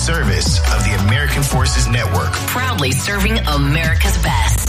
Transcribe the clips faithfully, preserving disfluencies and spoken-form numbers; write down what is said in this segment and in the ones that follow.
service of the American Forces Network. Proudly serving America's best.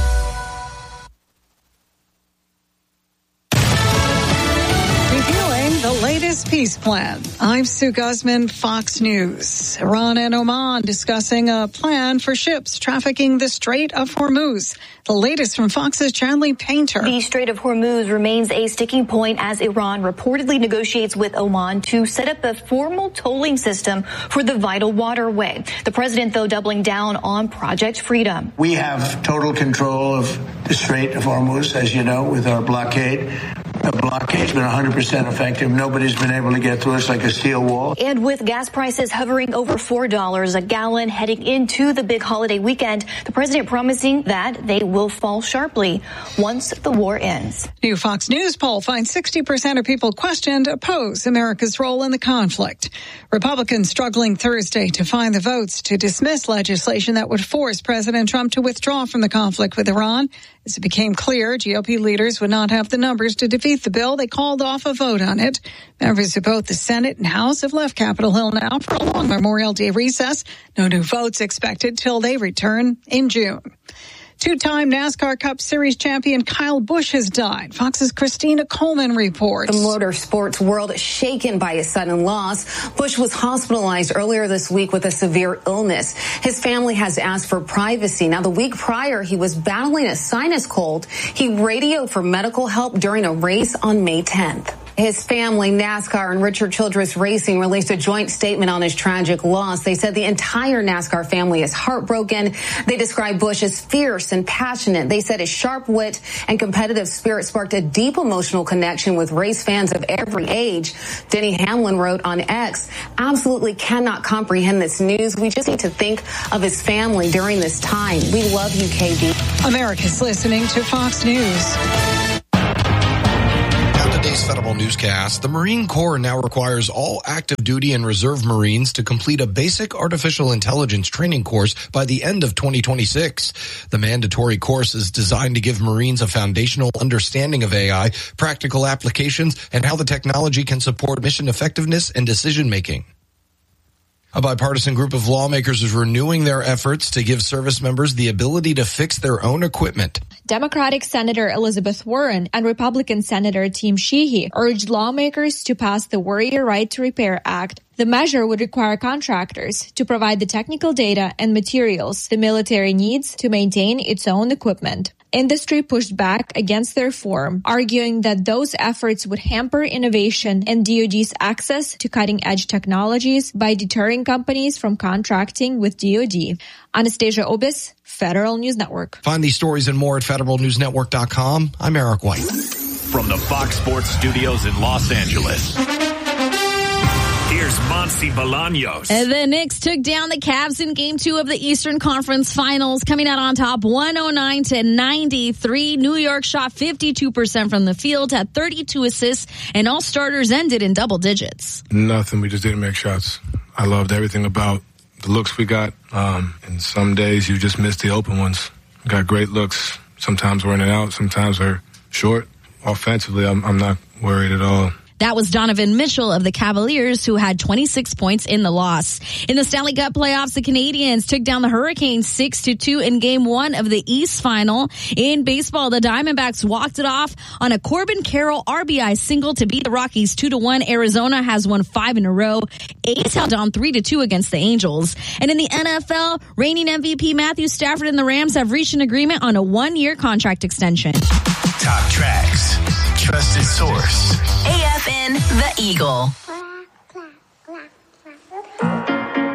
The latest peace plan. I'm Sue Guzman, Fox News. Iran and Oman discussing a plan for ships trafficking the Strait of Hormuz. The latest from Fox's Chanley Painter. The Strait of Hormuz remains a sticking point as Iran reportedly negotiates with Oman to set up a formal tolling system for the vital waterway. The president, though, doubling down on Project Freedom. We have total control of the Strait of Hormuz, as you know, with our blockade. The blockade's been one hundred percent effective. Nobody's been able to get through us like a steel wall. And with gas prices hovering over four dollars a gallon heading into the big holiday weekend, the president promising that they will fall sharply once the war ends. New Fox News poll finds sixty percent of people questioned oppose America's role in the conflict. Republicans struggling Thursday to find the votes to dismiss legislation that would force President Trump to withdraw from the conflict with Iran. As it became clear, G O P leaders would not have the numbers to defeat the bill. They called off a vote on it. Members of both the Senate and House have left Capitol Hill now for a long Memorial Day recess. No new votes expected till they return in June. Two-time NASCAR Cup Series champion Kyle Busch has died. Fox's Christina Coleman reports. The motorsports world shaken by his sudden loss. Busch was hospitalized earlier this week with a severe illness. His family has asked for privacy. Now, the week prior, he was battling a sinus cold. He radioed for medical help during a race on May tenth. His family, NASCAR, and Richard Childress Racing released a joint statement on his tragic loss. They said the entire NASCAR family is heartbroken. They described Busch as fierce and passionate. They said his sharp wit and competitive spirit sparked a deep emotional connection with race fans of every age. Denny Hamlin wrote on X, absolutely cannot comprehend this news. We just need to think of his family during this time. We love you, K B. America's listening to Fox News. Today's Federal Newscast, the Marine Corps now requires all active duty and reserve Marines to complete a basic artificial intelligence training course by the end of twenty twenty-six. The mandatory course is designed to give Marines a foundational understanding of A I, practical applications, and how the technology can support mission effectiveness and decision making. A bipartisan group of lawmakers is renewing their efforts to give service members the ability to fix their own equipment. Democratic Senator Elizabeth Warren and Republican Senator Tim Sheehy urged lawmakers to pass the Warrior Right to Repair Act. The measure would require contractors to provide the technical data and materials the military needs to maintain its own equipment. Industry pushed back against the reform, arguing that those efforts would hamper innovation and D O D's access to cutting-edge technologies by deterring companies from contracting with D O D. Anastasia Obis, Federal News Network. Find these stories and more at federal news network dot com. I'm Eric White. From the Fox Sports Studios in Los Angeles, here's Monty Bolaños. The Knicks took down the Cavs in Game Two of the Eastern Conference Finals, coming out on top, one oh nine to ninety-three. New York shot fifty-two percent from the field, had thirty-two assists, and all starters ended in double digits. Nothing. We just didn't make shots. I loved everything about the looks we got. Um, and some days you just miss the open ones. We got great looks. Sometimes we're in and out. Sometimes we're short. Offensively, I'm, I'm not worried at all. That was Donovan Mitchell of the Cavaliers, who had twenty-six points in the loss. In the Stanley Cup playoffs, the Canadiens took down the Hurricanes six to two in Game one of the East Final. In baseball, the Diamondbacks walked it off on a Corbin Carroll R B I single to beat the Rockies two to one. Arizona has won five in a row. A's held on three to two against the Angels. And in the N F L, reigning M V P Matthew Stafford and the Rams have reached an agreement on a one-year contract extension. Top tracks, trusted source. A F N, The Eagle.